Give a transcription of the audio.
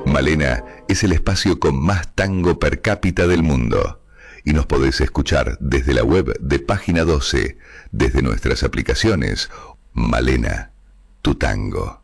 Malena es el espacio con más tango per cápita del mundo. Y nos podés escuchar desde la web de Página 12, desde nuestras aplicaciones. Malena, tu tango.